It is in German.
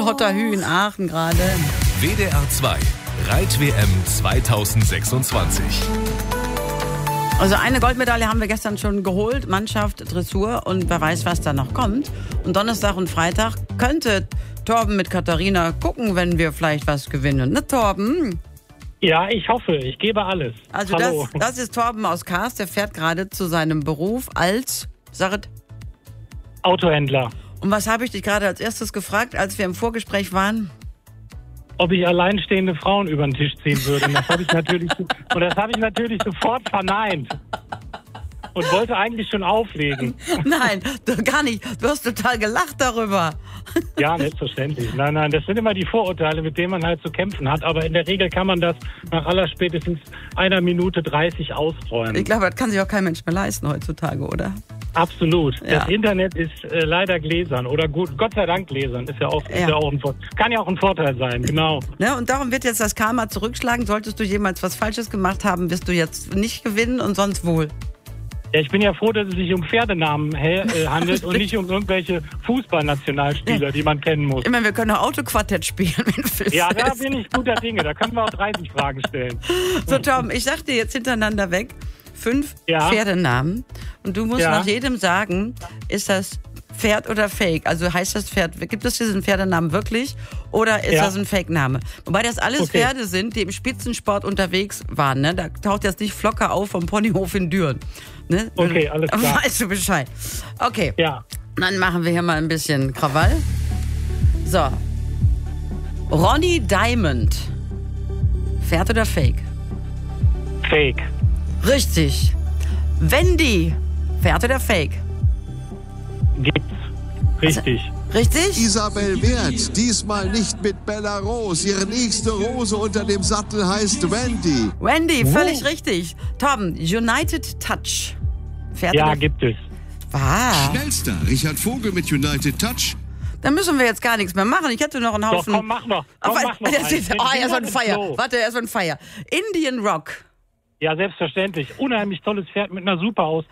Hotterhü in Aachen gerade. WDR 2 Reit-WM 2026. Also eine Goldmedaille haben wir gestern schon geholt, Mannschaft, Dressur und wer weiß, was da noch kommt. Und Donnerstag und Freitag könnte Torben mit Katharina gucken, wenn wir vielleicht was gewinnen. Ne, Torben? Ja, ich hoffe. Ich gebe alles. Also das ist Torben aus Kars, der fährt gerade zu seinem Beruf als, Autohändler. Und was habe ich dich gerade als erstes gefragt, als wir im Vorgespräch waren? Ob ich alleinstehende Frauen über den Tisch ziehen würde. Und das habe ich natürlich sofort verneint. Und wollte eigentlich schon auflegen. Nein, gar nicht. Du hast total gelacht darüber. Ja, selbstverständlich. Nein, das sind immer die Vorurteile, mit denen man halt zu kämpfen hat. Aber in der Regel kann man das nach allerspätestens 1 Minute 30 ausräumen. Ich glaube, das kann sich auch kein Mensch mehr leisten heutzutage, oder? Absolut. Ja. Das Internet ist leider gläsern. Oder gut, Gott sei Dank gläsern. Ist ja auch ein Vorteil. Kann ja auch ein Vorteil sein, genau. Ne, und darum wird jetzt das Karma zurückschlagen. Solltest du jemals was Falsches gemacht haben, wirst du jetzt nicht gewinnen und sonst wohl. Ja, ich bin ja froh, dass es sich um Pferdenamen handelt und nicht um irgendwelche Fußballnationalspieler, die man kennen muss. Ich meine, wir können auch Autoquartett spielen, wenn du willst. Ja, da bin ich guter Dinge. Da können wir auch 30 Fragen stellen. So, Tom, ich sag dir jetzt hintereinander weg 5 Pferdenamen und du musst nach jedem sagen, ist das Pferd oder Fake? Also heißt das Pferd, gibt es diesen Pferdenamen wirklich oder ist das ein Fake-Name? Wobei das alles Pferde sind, die im Spitzensport unterwegs waren. Ne? Da taucht jetzt nicht Flocker auf vom Ponyhof in Düren. Ne? Okay, alles klar. Weißt du Bescheid. Okay, ja. Dann machen wir hier mal ein bisschen Krawall. So. Ronny Diamond. Pferd oder Fake? Fake. Richtig. Wendy. Pferd oder Fake? Gibt's. Richtig. Richtig? Isabel Wert, diesmal nicht mit Bella Rose. Ihre nächste Rose unter dem Sattel heißt Wendy. Wendy, völlig richtig. Torben, United Touch. Pferd ja, oder gibt es. Was? Schnellster Richard Vogel mit United Touch. Dann müssen wir jetzt gar nichts mehr machen. Ich hätte noch einen Haufen... Doch, komm, mach noch. Er ist on fire. Warte, er ist on fire. Indian Rock. Ja, selbstverständlich. Unheimlich tolles Pferd mit einer super Ausbildung.